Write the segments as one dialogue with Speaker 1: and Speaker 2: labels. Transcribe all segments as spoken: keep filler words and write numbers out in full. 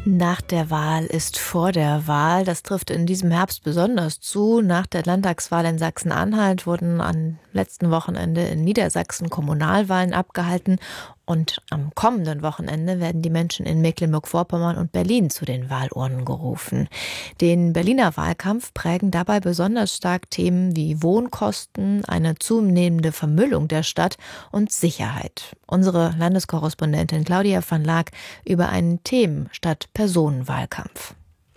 Speaker 1: Nach der Wahl ist vor der Wahl. Das trifft in diesem Herbst besonders zu. Nach der Landtagswahl in Sachsen-Anhalt wurden am letzten Wochenende in Niedersachsen Kommunalwahlen abgehalten. Und am kommenden Wochenende werden die Menschen in Mecklenburg-Vorpommern und Berlin zu den Wahlurnen gerufen. Den Berliner Wahlkampf prägen dabei besonders stark Themen wie Wohnkosten, eine zunehmende Vermüllung der Stadt und Sicherheit. Unsere Landeskorrespondentin Claudia van Laak über einen Themen- statt Personenwahlkampf.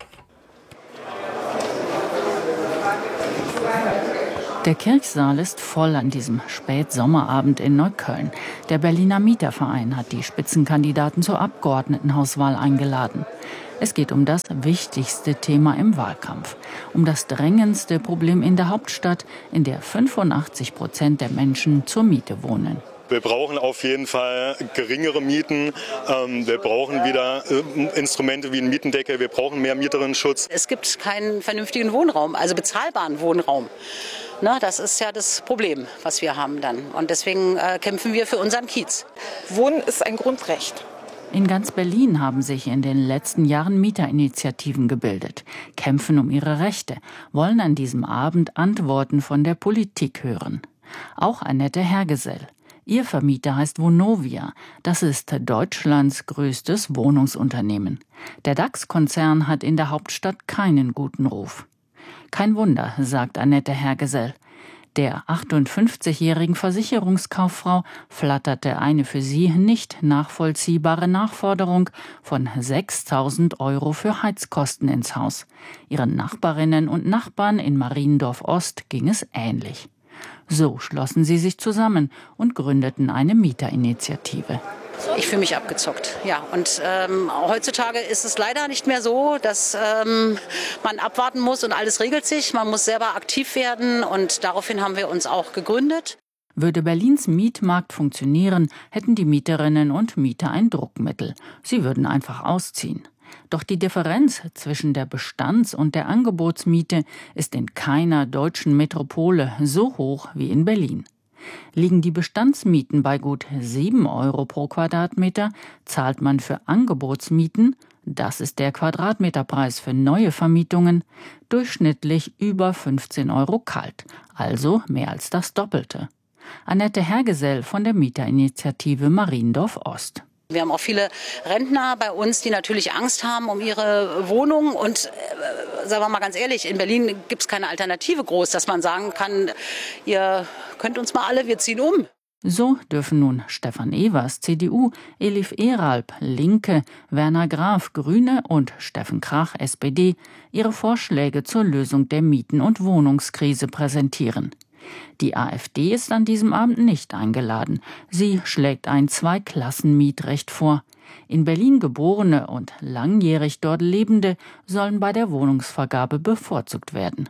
Speaker 2: Der Kirchsaal ist voll an diesem Spätsommerabend in Neukölln. Der Berliner Mieterverein hat die Spitzenkandidaten zur Abgeordnetenhauswahl eingeladen. Es geht um das wichtigste Thema im Wahlkampf, um das drängendste Problem in der Hauptstadt, in der fünfundachtzig Prozent der Menschen zur Miete wohnen.
Speaker 3: Wir brauchen auf jeden Fall geringere Mieten. Wir brauchen wieder Instrumente wie einen Mietendeckel. Wir brauchen mehr Mieterinnenschutz.
Speaker 4: Es gibt keinen vernünftigen Wohnraum, also bezahlbaren Wohnraum. Na, das ist ja das Problem, was wir haben dann. Und deswegen äh, kämpfen wir für unseren Kiez.
Speaker 5: Wohnen ist ein Grundrecht.
Speaker 2: In ganz Berlin haben sich in den letzten Jahren Mieterinitiativen gebildet, kämpfen um ihre Rechte, wollen an diesem Abend Antworten von der Politik hören. Auch Annette Hergesell. Ihr Vermieter heißt Vonovia. Das ist Deutschlands größtes Wohnungsunternehmen. Der DAX-Konzern hat in der Hauptstadt keinen guten Ruf. Kein Wunder, sagt Annette Hergesell. Der achtundfünfzigjährigen Versicherungskauffrau flatterte eine für sie nicht nachvollziehbare Nachforderung von sechstausend Euro für Heizkosten ins Haus. Ihren Nachbarinnen und Nachbarn in Mariendorf Ost ging es ähnlich. So schlossen sie sich zusammen und gründeten eine Mieterinitiative.
Speaker 4: Ich fühle mich abgezockt, ja. Und ähm, heutzutage ist es leider nicht mehr so, dass ähm, man abwarten muss und alles regelt sich. Man muss selber aktiv werden und daraufhin haben wir uns auch gegründet.
Speaker 2: Würde Berlins Mietmarkt funktionieren, hätten die Mieterinnen und Mieter ein Druckmittel. Sie würden einfach ausziehen. Doch die Differenz zwischen der Bestands- und der Angebotsmiete ist in keiner deutschen Metropole so hoch wie in Berlin. Liegen die Bestandsmieten bei gut sieben Euro pro Quadratmeter, zahlt man für Angebotsmieten, das ist der Quadratmeterpreis für neue Vermietungen, durchschnittlich über fünfzehn Euro kalt, also mehr als das Doppelte. Annette Hergesell von der Mieterinitiative Mariendorf Ost.
Speaker 4: Wir haben auch viele Rentner bei uns, die natürlich Angst haben um ihre Wohnung. Und äh, sagen wir mal ganz ehrlich, in Berlin gibt es keine Alternative groß, dass man sagen kann, ihr könnt uns mal alle, wir ziehen um.
Speaker 2: So dürfen nun Stefan Evers, C D U, Elif Eralp, Linke, Werner Graf, Grüne und Steffen Krach, S P D, ihre Vorschläge zur Lösung der Mieten- und Wohnungskrise präsentieren. Die AfD ist an diesem Abend nicht eingeladen. Sie schlägt ein Zweiklassenmietrecht vor. In Berlin geborene und langjährig dort Lebende sollen bei der Wohnungsvergabe bevorzugt werden.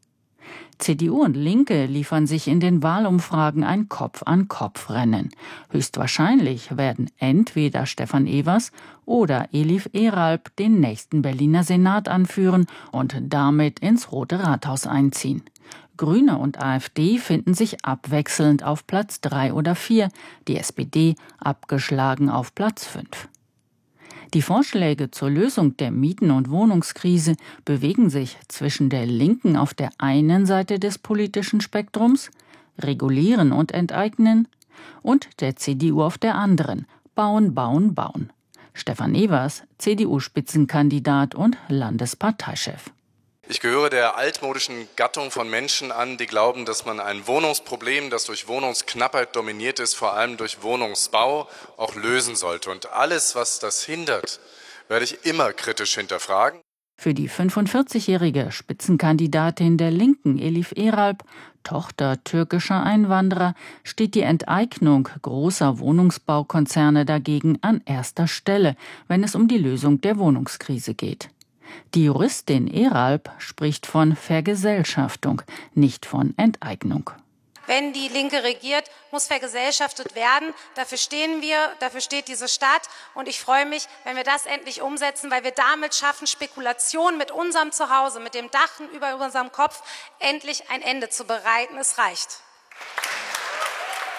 Speaker 2: C D U und Linke liefern sich in den Wahlumfragen ein Kopf-an-Kopf-Rennen. Höchstwahrscheinlich werden entweder Stefan Evers oder Elif Eralp den nächsten Berliner Senat anführen und damit ins Rote Rathaus einziehen. Grüne und AfD finden sich abwechselnd auf Platz drei oder vier, die S P D abgeschlagen auf Platz fünf. Die Vorschläge zur Lösung der Mieten- und Wohnungskrise bewegen sich zwischen der Linken auf der einen Seite des politischen Spektrums, regulieren und enteignen, und der C D U auf der anderen, bauen, bauen, bauen. Stefan Evers, C D U-Spitzenkandidat und Landesparteichef.
Speaker 6: Ich gehöre der altmodischen Gattung von Menschen an, die glauben, dass man ein Wohnungsproblem, das durch Wohnungsknappheit dominiert ist, vor allem durch Wohnungsbau, auch lösen sollte. Und alles, was das hindert, werde ich immer kritisch hinterfragen.
Speaker 2: Für die fünfundvierzigjährige Spitzenkandidatin der Linken, Elif Eralp, Tochter türkischer Einwanderer, steht die Enteignung großer Wohnungsbaukonzerne dagegen an erster Stelle, wenn es um die Lösung der Wohnungskrise geht. Die Juristin Eralp spricht von Vergesellschaftung, nicht von Enteignung.
Speaker 7: Wenn die Linke regiert, muss vergesellschaftet werden. Dafür stehen wir, dafür steht diese Stadt. Und ich freue mich, wenn wir das endlich umsetzen, weil wir damit schaffen, Spekulation mit unserem Zuhause, mit dem Dach über unserem Kopf, endlich ein Ende zu bereiten. Es reicht.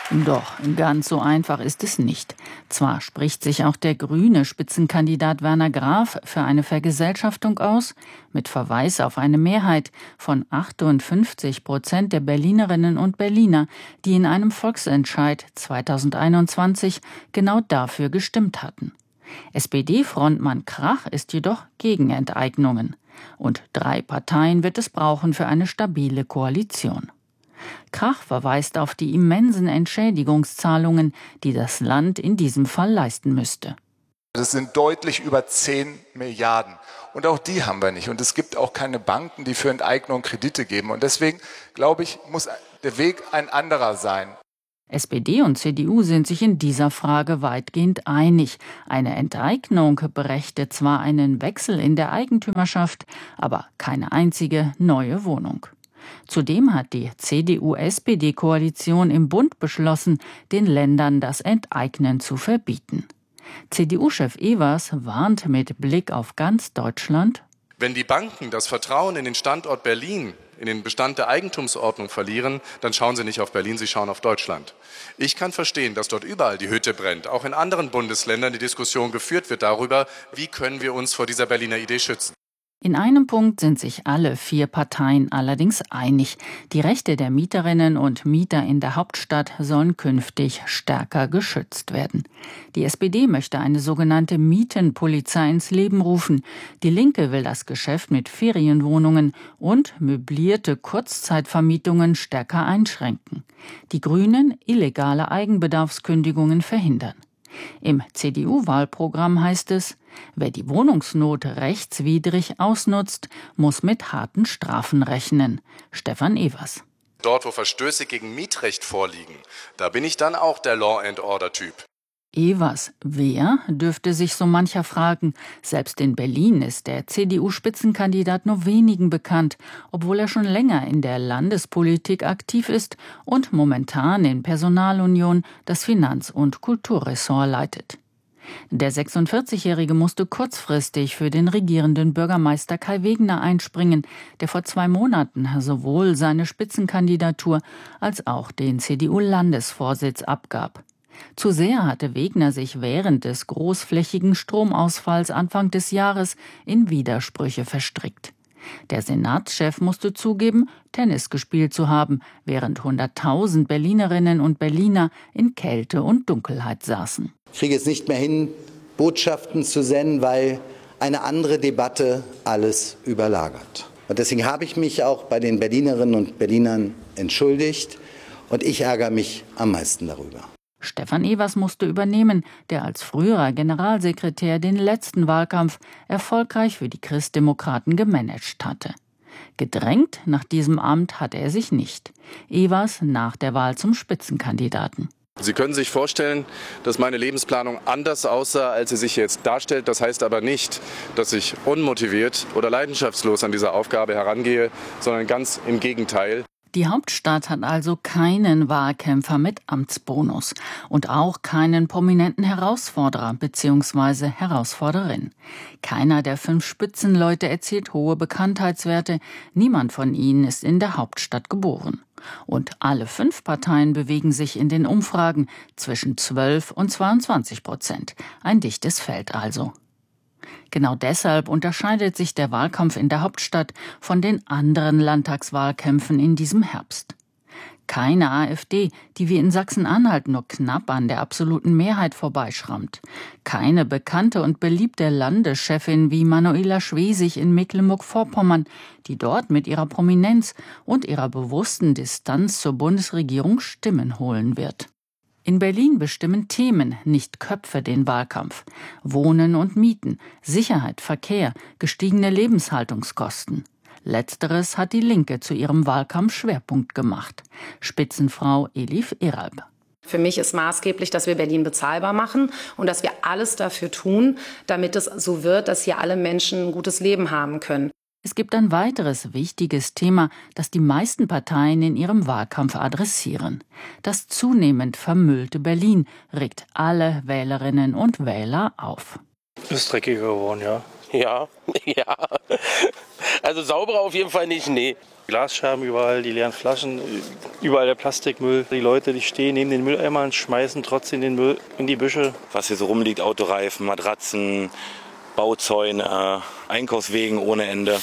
Speaker 2: Doch ganz so einfach ist es nicht. Zwar spricht sich auch der grüne Spitzenkandidat Werner Graf für eine Vergesellschaftung aus, mit Verweis auf eine Mehrheit von achtundfünfzig Prozent der Berlinerinnen und Berliner, die in einem Volksentscheid zweitausendeinundzwanzig genau dafür gestimmt hatten. S P D-Frontmann Krach ist jedoch gegen Enteignungen. Und drei Parteien wird es brauchen für eine stabile Koalition. Krach verweist auf die immensen Entschädigungszahlungen, die das Land in diesem Fall leisten müsste.
Speaker 8: Das sind deutlich über zehn Milliarden. Und auch die haben wir nicht. Und es gibt auch keine Banken, die für Enteignung Kredite geben. Und deswegen, glaube ich, muss der Weg ein anderer sein.
Speaker 2: S P D und C D U sind sich in dieser Frage weitgehend einig. Eine Enteignung brächte zwar einen Wechsel in der Eigentümerschaft, aber keine einzige neue Wohnung. Zudem hat die C D U-S P D-Koalition im Bund beschlossen, den Ländern das Enteignen zu verbieten. C D U-Chef Ewers warnt mit Blick auf ganz Deutschland:
Speaker 6: Wenn die Banken das Vertrauen in den Standort Berlin, in den Bestand der Eigentumsordnung verlieren, dann schauen sie nicht auf Berlin, sie schauen auf Deutschland. Ich kann verstehen, dass dort überall die Hütte brennt. Auch in anderen Bundesländern die Diskussion geführt wird darüber, wie können wir uns vor dieser Berliner Idee schützen.
Speaker 2: In einem Punkt sind sich alle vier Parteien allerdings einig. Die Rechte der Mieterinnen und Mieter in der Hauptstadt sollen künftig stärker geschützt werden. Die S P D möchte eine sogenannte Mietenpolizei ins Leben rufen. Die Linke will das Geschäft mit Ferienwohnungen und möblierte Kurzzeitvermietungen stärker einschränken. Die Grünen illegale Eigenbedarfskündigungen verhindern. Im C D U-Wahlprogramm heißt es: Wer die Wohnungsnot rechtswidrig ausnutzt, muss mit harten Strafen rechnen. Stefan Ewers.
Speaker 6: Dort, wo Verstöße gegen Mietrecht vorliegen, da bin ich dann auch der Law-and-Order-Typ.
Speaker 2: Ewers, wer, dürfte sich so mancher fragen. Selbst in Berlin ist der C D U-Spitzenkandidat nur wenigen bekannt, obwohl er schon länger in der Landespolitik aktiv ist und momentan in Personalunion das Finanz- und Kulturressort leitet. Der sechsundvierzigjährige musste kurzfristig für den regierenden Bürgermeister Kai Wegner einspringen, der vor zwei Monaten sowohl seine Spitzenkandidatur als auch den C D U-Landesvorsitz abgab. Zu sehr hatte Wegner sich während des großflächigen Stromausfalls Anfang des Jahres in Widersprüche verstrickt. Der Senatschef musste zugeben, Tennis gespielt zu haben, während hunderttausend Berlinerinnen und Berliner in Kälte und Dunkelheit saßen.
Speaker 9: Ich kriege es nicht mehr hin, Botschaften zu senden, weil eine andere Debatte alles überlagert. Und deswegen habe ich mich auch bei den Berlinerinnen und Berlinern entschuldigt und ich ärgere mich am meisten darüber.
Speaker 2: Stefan Ewers musste übernehmen, der als früherer Generalsekretär den letzten Wahlkampf erfolgreich für die Christdemokraten gemanagt hatte. Gedrängt nach diesem Amt hatte er sich nicht. Ewers nach der Wahl zum Spitzenkandidaten.
Speaker 6: Sie können sich vorstellen, dass meine Lebensplanung anders aussah, als sie sich jetzt darstellt. Das heißt aber nicht, dass ich unmotiviert oder leidenschaftslos an diese Aufgabe herangehe, sondern ganz im Gegenteil.
Speaker 2: Die Hauptstadt hat also keinen Wahlkämpfer mit Amtsbonus und auch keinen prominenten Herausforderer bzw. Herausforderin. Keiner der fünf Spitzenleute erzielt hohe Bekanntheitswerte, niemand von ihnen ist in der Hauptstadt geboren. Und alle fünf Parteien bewegen sich in den Umfragen zwischen zwölf und zweiundzwanzig Prozent. Ein dichtes Feld also. Genau deshalb unterscheidet sich der Wahlkampf in der Hauptstadt von den anderen Landtagswahlkämpfen in diesem Herbst. Keine AfD, die wie in Sachsen-Anhalt nur knapp an der absoluten Mehrheit vorbeischrammt. Keine bekannte und beliebte Landeschefin wie Manuela Schwesig in Mecklenburg-Vorpommern, die dort mit ihrer Prominenz und ihrer bewussten Distanz zur Bundesregierung Stimmen holen wird. In Berlin bestimmen Themen, nicht Köpfe, den Wahlkampf. Wohnen und Mieten, Sicherheit, Verkehr, gestiegene Lebenshaltungskosten. Letzteres hat die Linke zu ihrem Wahlkampfschwerpunkt gemacht. Spitzenfrau Elif Eralp.
Speaker 10: Für mich ist maßgeblich, dass wir Berlin bezahlbar machen und dass wir alles dafür tun, damit es so wird, dass hier alle Menschen ein gutes Leben haben können.
Speaker 2: Es gibt ein weiteres wichtiges Thema, das die meisten Parteien in ihrem Wahlkampf adressieren. Das zunehmend vermüllte Berlin regt alle Wählerinnen und Wähler auf.
Speaker 11: Ist dreckiger geworden, ja. Ja, ja. Also sauberer auf jeden Fall nicht, nee.
Speaker 12: Glasscherben überall, die leeren Flaschen, überall der Plastikmüll. Die Leute, die stehen neben den Mülleimern, schmeißen trotzdem den Müll in die Büsche.
Speaker 13: Was hier so rumliegt, Autoreifen, Matratzen, Bauzäune, Einkaufswegen ohne Ende.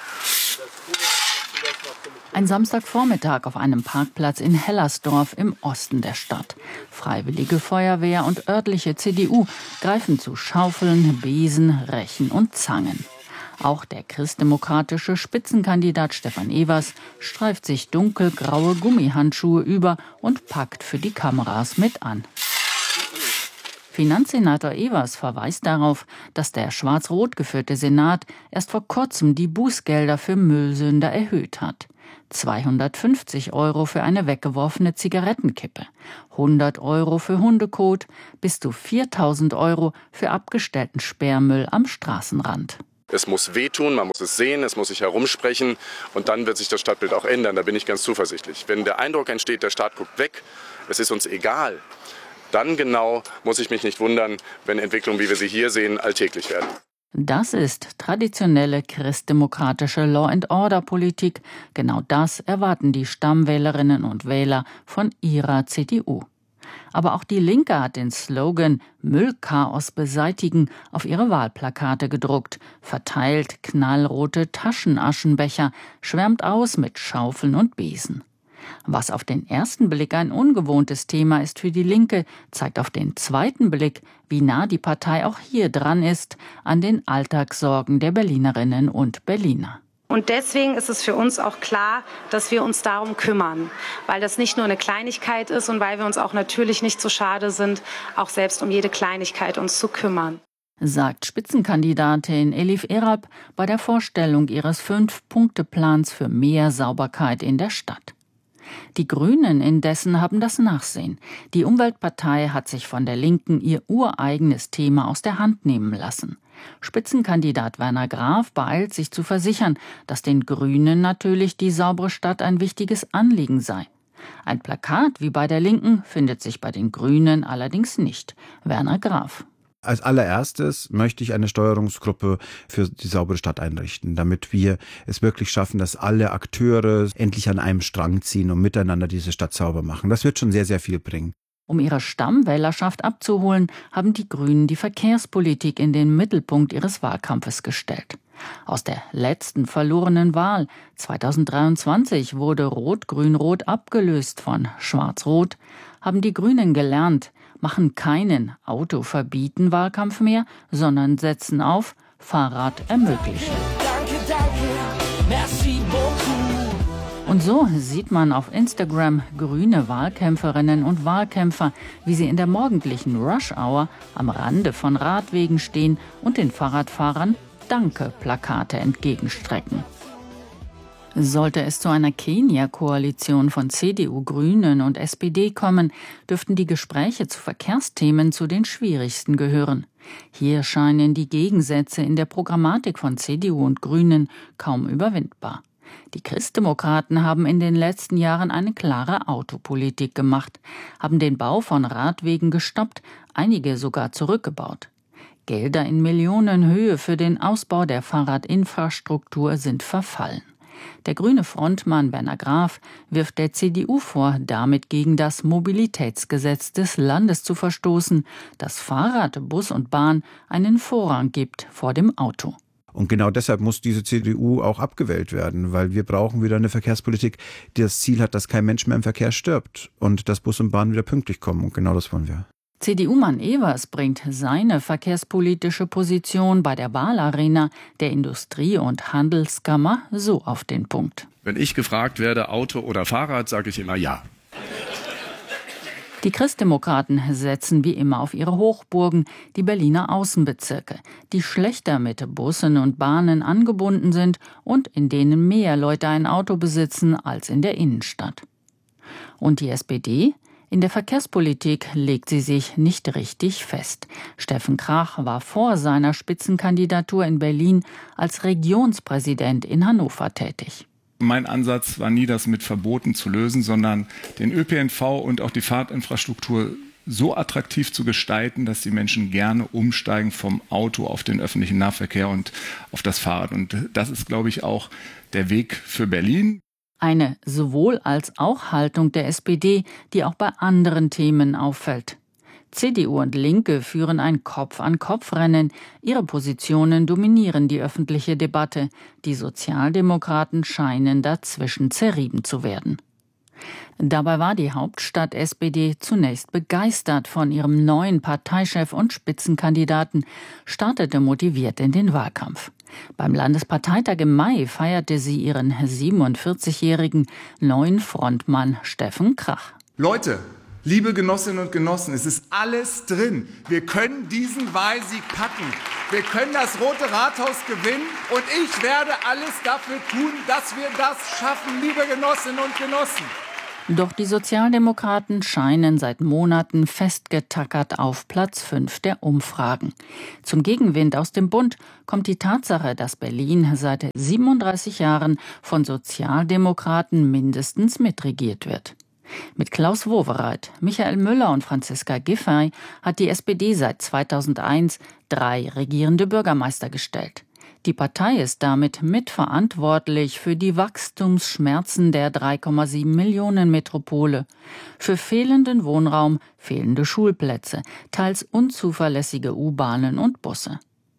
Speaker 2: Ein Samstagvormittag auf einem Parkplatz in Hellersdorf im Osten der Stadt. Freiwillige Feuerwehr und örtliche C D U greifen zu Schaufeln, Besen, Rechen und Zangen. Auch der christdemokratische Spitzenkandidat Stefan Evers streift sich dunkelgraue Gummihandschuhe über und packt für die Kameras mit an. Finanzsenator Evers verweist darauf, dass der schwarz-rot geführte Senat erst vor kurzem die Bußgelder für Müllsünder erhöht hat. zweihundertfünfzig Euro für eine weggeworfene Zigarettenkippe, hundert Euro für Hundekot, bis zu viertausend Euro für abgestellten Sperrmüll am Straßenrand.
Speaker 6: Es muss wehtun, man muss es sehen, es muss sich herumsprechen und dann wird sich das Stadtbild auch ändern, da bin ich ganz zuversichtlich. Wenn der Eindruck entsteht, der Staat guckt weg, es ist uns egal, dann genau muss ich mich nicht wundern, wenn Entwicklungen, wie wir sie hier sehen, alltäglich werden.
Speaker 2: Das ist traditionelle christdemokratische Law-and-Order-Politik. Genau das erwarten die Stammwählerinnen und Wähler von ihrer C D U. Aber auch die Linke hat den Slogan »Müllchaos beseitigen« auf ihre Wahlplakate gedruckt, verteilt knallrote Taschenaschenbecher, schwärmt aus mit Schaufeln und Besen. Was auf den ersten Blick ein ungewohntes Thema ist für die Linke, zeigt auf den zweiten Blick, wie nah die Partei auch hier dran ist an den Alltagssorgen der Berlinerinnen und Berliner.
Speaker 10: Und deswegen ist es für uns auch klar, dass wir uns darum kümmern, weil das nicht nur eine Kleinigkeit ist und weil wir uns auch natürlich nicht so schade sind, auch selbst um jede Kleinigkeit uns zu kümmern.
Speaker 2: Sagt Spitzenkandidatin Elif Eralp bei der Vorstellung ihres Fünf-Punkte-Plans für mehr Sauberkeit in der Stadt. Die Grünen indessen haben das Nachsehen. Die Umweltpartei hat sich von der Linken ihr ureigenes Thema aus der Hand nehmen lassen. Spitzenkandidat Werner Graf beeilt sich zu versichern, dass den Grünen natürlich die saubere Stadt ein wichtiges Anliegen sei. Ein Plakat wie bei der Linken findet sich bei den Grünen allerdings nicht. Werner Graf.
Speaker 14: Als allererstes möchte ich eine Steuerungsgruppe für die saubere Stadt einrichten, damit wir es wirklich schaffen, dass alle Akteure endlich an einem Strang ziehen und miteinander diese Stadt sauber machen. Das wird schon sehr, sehr viel bringen.
Speaker 2: Um ihre Stammwählerschaft abzuholen, haben die Grünen die Verkehrspolitik in den Mittelpunkt ihres Wahlkampfes gestellt. Aus der letzten verlorenen Wahl zweitausenddreiundzwanzig wurde Rot-Grün-Rot abgelöst von Schwarz-Rot, haben die Grünen gelernt, machen keinen Autoverbieten-Wahlkampf mehr, sondern setzen auf Fahrrad ermöglichen. Danke, danke, merci beaucoup. Und so sieht man auf Instagram grüne Wahlkämpferinnen und Wahlkämpfer, wie sie in der morgendlichen Rush-Hour am Rande von Radwegen stehen und den Fahrradfahrern Danke-Plakate entgegenstrecken. Sollte es zu einer Kenia-Koalition von C D U, Grünen und S P D kommen, dürften die Gespräche zu Verkehrsthemen zu den schwierigsten gehören. Hier scheinen die Gegensätze in der Programmatik von C D U und Grünen kaum überwindbar. Die Christdemokraten haben in den letzten Jahren eine klare Autopolitik gemacht, haben den Bau von Radwegen gestoppt, einige sogar zurückgebaut. Gelder in Millionenhöhe für den Ausbau der Fahrradinfrastruktur sind verfallen. Der grüne Frontmann Werner Graf wirft der C D U vor, damit gegen das Mobilitätsgesetz des Landes zu verstoßen, das Fahrrad, Bus und Bahn einen Vorrang gibt vor dem Auto.
Speaker 14: Und genau deshalb muss diese C D U auch abgewählt werden, weil wir brauchen wieder eine Verkehrspolitik, die das Ziel hat, dass kein Mensch mehr im Verkehr stirbt und dass Bus und Bahn wieder pünktlich kommen. Und genau das wollen wir.
Speaker 2: C D U-Mann Evers bringt seine verkehrspolitische Position bei der Wahlarena der Industrie- und Handelskammer so auf den Punkt.
Speaker 15: Wenn ich gefragt werde, Auto oder Fahrrad, sage ich immer ja.
Speaker 2: Die Christdemokraten setzen wie immer auf ihre Hochburgen, die Berliner Außenbezirke, die schlechter mit Bussen und Bahnen angebunden sind und in denen mehr Leute ein Auto besitzen als in der Innenstadt. Und die S P D? In der Verkehrspolitik legt sie sich nicht richtig fest. Steffen Krach war vor seiner Spitzenkandidatur in Berlin als Regionspräsident in Hannover tätig.
Speaker 16: Mein Ansatz war nie, das mit Verboten zu lösen, sondern den Ö P N V und auch die Fahrtinfrastruktur
Speaker 8: so attraktiv zu gestalten, dass die Menschen gerne umsteigen vom Auto auf den öffentlichen Nahverkehr und auf das Fahrrad. Und das ist, glaube ich, auch der Weg für Berlin.
Speaker 2: Eine Sowohl-als-auch-Haltung der S P D, die auch bei anderen Themen auffällt. C D U und Linke führen ein Kopf-an-Kopf-Rennen. Ihre Positionen dominieren die öffentliche Debatte. Die Sozialdemokraten scheinen dazwischen zerrieben zu werden. Dabei war die Hauptstadt-S P D zunächst begeistert von ihrem neuen Parteichef und Spitzenkandidaten, startete motiviert in den Wahlkampf. Beim Landesparteitag im Mai feierte sie ihren siebenundvierzigjährigen neuen Frontmann Steffen Krach.
Speaker 8: Leute, liebe Genossinnen und Genossen, es ist alles drin. Wir können diesen Wahlsieg packen. Wir können das Rote Rathaus gewinnen und ich werde alles dafür tun, dass wir das schaffen, liebe Genossinnen und Genossen.
Speaker 2: Doch die Sozialdemokraten scheinen seit Monaten festgetackert auf Platz fünf der Umfragen. Zum Gegenwind aus dem Bund kommt die Tatsache, dass Berlin seit siebenunddreißig Jahren von Sozialdemokraten mindestens mitregiert wird. Mit Klaus Wowereit, Michael Müller und Franziska Giffey hat die S P D seit zweitausendeins drei regierende Bürgermeister gestellt. Die Partei ist damit mitverantwortlich für die Wachstumsschmerzen der drei Komma sieben Millionen Metropole, für fehlenden Wohnraum, fehlende Schulplätze, teils unzuverlässige U-Bahnen und Busse.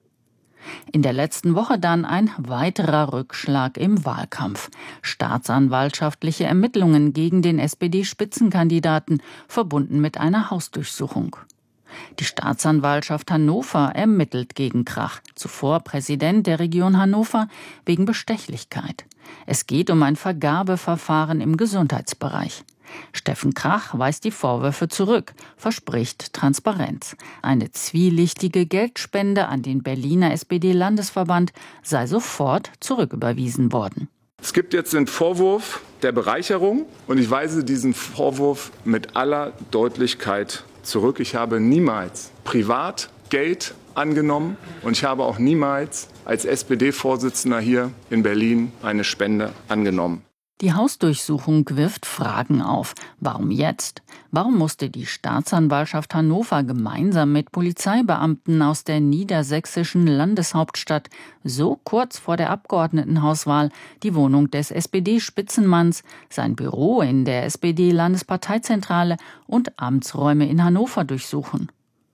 Speaker 2: In der letzten Woche dann ein weiterer Rückschlag im Wahlkampf. Staatsanwaltschaftliche Ermittlungen gegen den S P D-Spitzenkandidaten, verbunden mit einer Hausdurchsuchung. Die Staatsanwaltschaft Hannover ermittelt gegen Krach, zuvor Präsident der Region Hannover, wegen Bestechlichkeit. Es geht um ein Vergabeverfahren im Gesundheitsbereich. Steffen Krach weist die Vorwürfe zurück, verspricht Transparenz. Eine zwielichtige Geldspende an den Berliner S P D-Landesverband sei sofort zurücküberwiesen worden.
Speaker 8: Es gibt jetzt den Vorwurf der Bereicherung und ich weise diesen Vorwurf mit aller Deutlichkeit zurück. Ich habe niemals privat Geld angenommen und ich habe auch niemals als S P D-Vorsitzender hier in Berlin eine Spende angenommen.
Speaker 2: Die Hausdurchsuchung wirft Fragen auf. Warum jetzt? Warum musste die Staatsanwaltschaft Hannover gemeinsam mit Polizeibeamten aus der niedersächsischen Landeshauptstadt so kurz vor der Abgeordnetenhauswahl die Wohnung des S P D-Spitzenmanns, sein Büro in der S P D-Landesparteizentrale und Amtsräume in Hannover durchsuchen?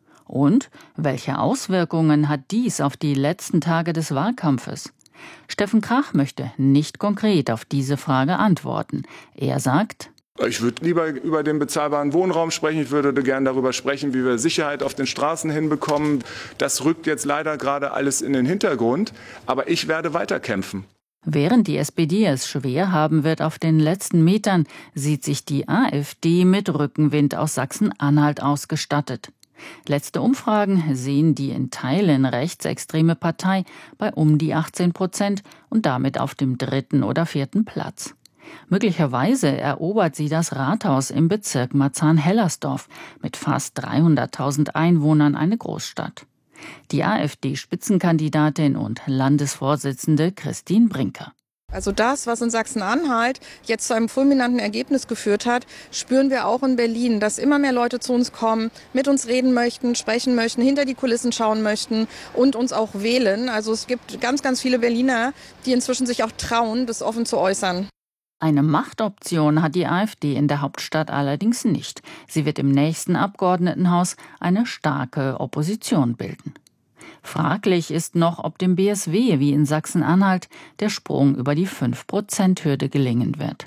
Speaker 2: Und welche Auswirkungen hat dies auf die letzten Tage des Wahlkampfes? Steffen Krach möchte nicht konkret auf diese Frage antworten. Er sagt:
Speaker 8: Ich würde lieber über den bezahlbaren Wohnraum sprechen. Ich würde gerne darüber sprechen, wie wir Sicherheit auf den Straßen hinbekommen. Das rückt jetzt leider gerade alles in den Hintergrund. Aber ich werde weiterkämpfen.
Speaker 2: Während die S P D es schwer haben wird auf den letzten Metern, sieht sich die AfD mit Rückenwind aus Sachsen-Anhalt ausgestattet. Letzte Umfragen sehen die in Teilen rechtsextreme Partei bei um die achtzehn Prozent und damit auf dem dritten oder vierten Platz. Möglicherweise erobert sie das Rathaus im Bezirk Marzahn-Hellersdorf mit fast dreihunderttausend Einwohnern, eine Großstadt. Die AfD-Spitzenkandidatin und Landesvorsitzende Christine Brinker.
Speaker 5: Also das, was in Sachsen-Anhalt jetzt zu einem fulminanten Ergebnis geführt hat, spüren wir auch in Berlin, dass immer mehr Leute zu uns kommen, mit uns reden möchten, sprechen möchten, hinter die Kulissen schauen möchten und uns auch wählen. Also es gibt ganz, ganz viele Berliner, die inzwischen sich auch trauen, das offen zu äußern.
Speaker 2: Eine Machtoption hat die AfD in der Hauptstadt allerdings nicht. Sie wird im nächsten Abgeordnetenhaus eine starke Opposition bilden. Fraglich ist noch, ob dem B S W wie in Sachsen-Anhalt der Sprung über die fünf Prozent Hürde gelingen wird.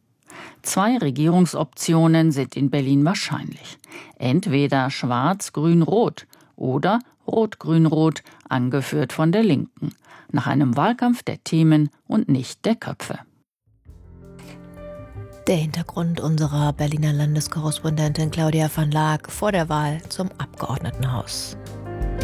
Speaker 2: Zwei Regierungsoptionen sind in Berlin wahrscheinlich. Entweder Schwarz-Grün-Rot oder Rot-Grün-Rot, angeführt von der Linken. Nach einem Wahlkampf der Themen und nicht der Köpfe.
Speaker 1: Der Hintergrund unserer Berliner Landeskorrespondentin Claudia van Laak vor der Wahl zum Abgeordnetenhaus.